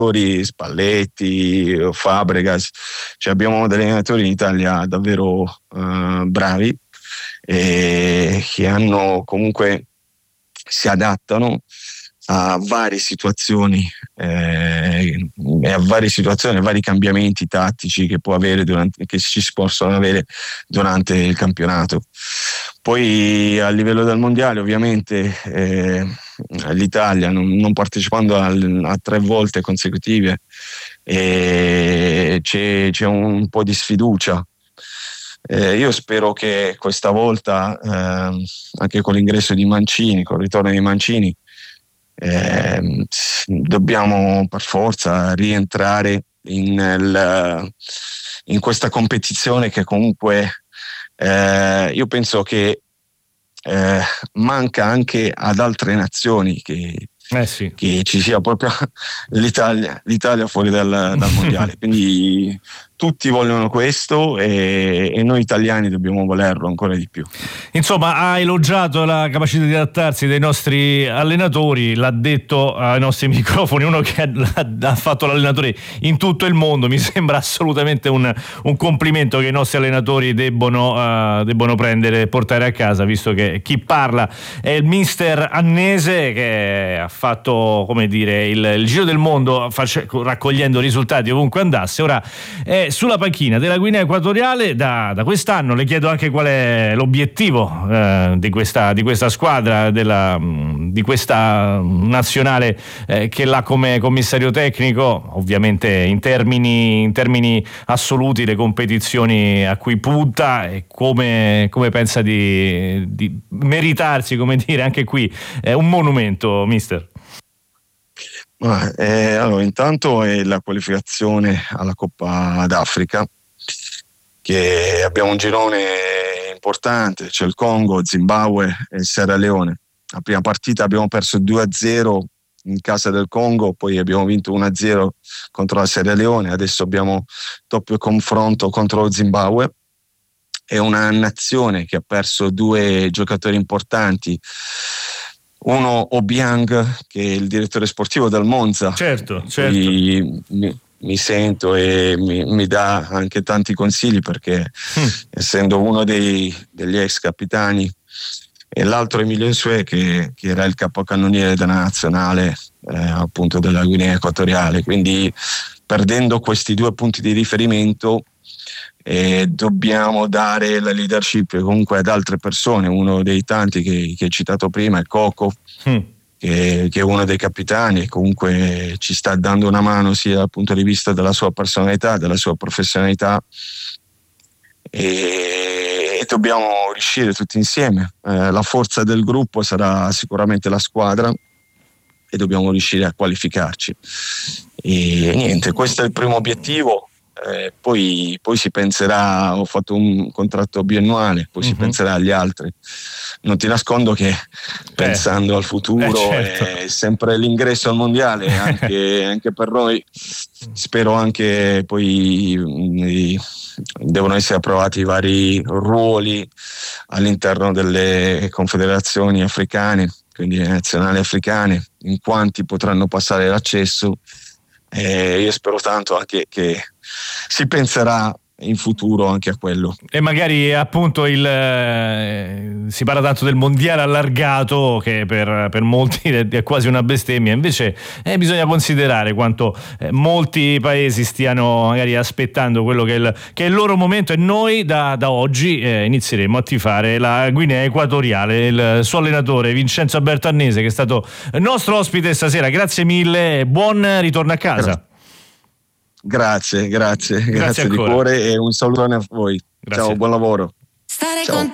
Spalletti, Fabregas, cioè abbiamo degli allenatori in Italia davvero bravi e che hanno comunque si adattano a varie situazioni e a vari cambiamenti tattici che può avere che ci si possono avere durante il campionato. Poi a livello del mondiale ovviamente l'Italia non partecipando a 3 volte consecutive c'è un po' di sfiducia. Io spero che questa volta anche con l'ingresso di Mancini, con il ritorno di Mancini, dobbiamo per forza rientrare in questa competizione che comunque io penso che manca anche ad altre nazioni che ci sia proprio l'Italia fuori dal mondiale. Quindi tutti vogliono questo e noi italiani dobbiamo volerlo ancora di più. Insomma, ha elogiato la capacità di adattarsi dei nostri allenatori, l'ha detto ai nostri microfoni uno che ha fatto l'allenatore in tutto il mondo. Mi sembra assolutamente un complimento che i nostri allenatori debbono prendere e portare a casa, visto che chi parla è il mister Annese, che ha fatto, come dire, il giro del mondo raccogliendo risultati ovunque andasse. Ora è sulla panchina della Guinea Equatoriale da quest'anno. Le chiedo anche qual è l'obiettivo di questa squadra, di questa nazionale che l'ha come commissario tecnico, ovviamente in termini assoluti, le competizioni a cui punta e come pensa di meritarsi, come dire, anche qui un monumento, mister. Allora, intanto è la qualificazione alla Coppa d'Africa, che abbiamo un girone importante, c'è il Congo, Zimbabwe e Sierra Leone. La prima partita abbiamo perso 2-0 in casa del Congo, poi abbiamo vinto 1-0 contro la Sierra Leone, adesso abbiamo doppio confronto contro lo Zimbabwe. È una nazione che ha perso 2 giocatori importanti, uno Obiang, che è il direttore sportivo del Monza. Certo. Mi sento e mi dà anche tanti consigli, perché essendo uno degli ex capitani, e l'altro Emilio Insue che era il capocannoniere della nazionale appunto della Guinea Equatoriale. Quindi perdendo questi 2 punti di riferimento dobbiamo dare la leadership comunque ad altre persone. Uno dei tanti che hai citato prima è Coco, che è uno dei capitani e comunque ci sta dando una mano sia dal punto di vista della sua personalità, della sua professionalità, e dobbiamo riuscire tutti insieme. La forza del gruppo sarà sicuramente la squadra e dobbiamo riuscire a qualificarci. E niente, questo è il primo obiettivo. Poi si penserà, ho fatto un contratto biennale, poi si penserà agli altri. Non ti nascondo che pensando al futuro certo. È sempre l'ingresso al mondiale, anche per noi. Spero anche poi devono essere approvati i vari ruoli all'interno delle confederazioni africane, quindi le nazionali africane, in quanti potranno passare l'accesso. Io spero tanto anche che si penserà in futuro anche a quello. E magari appunto si parla tanto del mondiale allargato, che per molti è quasi una bestemmia. Invece bisogna considerare quanto molti paesi stiano magari aspettando quello che è il loro momento, e noi da oggi inizieremo a tifare la Guinea Equatoriale. Il suo allenatore Vincenzo Alberto Annese, che è stato nostro ospite stasera, grazie mille, buon ritorno a casa. Grazie di cuore e un salutone a voi. Grazie. Ciao, buon lavoro. Ciao.